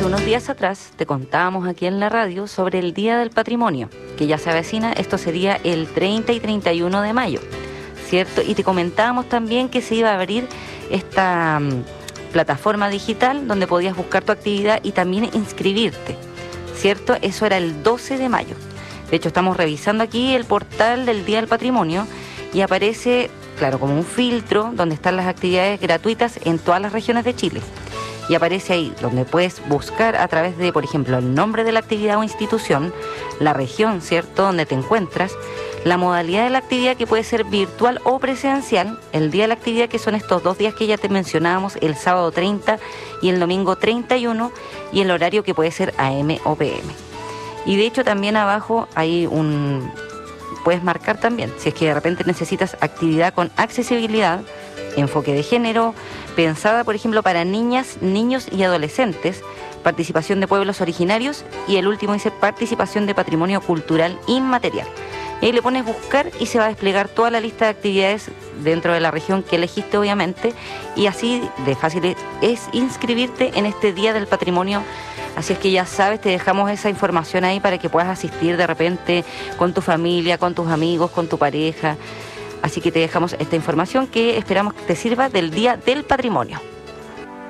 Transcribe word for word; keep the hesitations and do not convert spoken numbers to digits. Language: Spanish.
unos días atrás te contábamos aquí en la radio sobre el Día del Patrimonio, que ya se avecina. Esto sería el treinta y treinta y uno de mayo, ¿cierto? Y te comentábamos también que se iba a abrir esta um, plataforma digital donde podías buscar tu actividad y también inscribirte, ¿cierto? Eso era el doce de mayo. De hecho, estamos revisando aquí el portal del Día del Patrimonio y aparece, claro, como un filtro donde están las actividades gratuitas en todas las regiones de Chile. Y aparece ahí donde puedes buscar a través de, por ejemplo, el nombre de la actividad o institución, la región, ¿cierto?, donde te encuentras, la modalidad de la actividad, que puede ser virtual o presencial, el día de la actividad, que son estos dos días que ya te mencionábamos, el sábado treinta y el domingo treinta y uno, y el horario, que puede ser A M o P M. Y de hecho también abajo hay un... puedes marcar también, si es que de repente necesitas actividad con accesibilidad, enfoque de género, pensada, por ejemplo, para niñas, niños y adolescentes, participación de pueblos originarios, y el último dice participación de patrimonio cultural inmaterial. Y ahí le pones buscar y se va a desplegar toda la lista de actividades dentro de la región que elegiste, obviamente, y así de fácil es inscribirte en este Día del Patrimonio. Así es que ya sabes, te dejamos esa información ahí para que puedas asistir de repente con tu familia, con tus amigos, con tu pareja. Así que te dejamos esta información que esperamos que te sirva del Día del Patrimonio.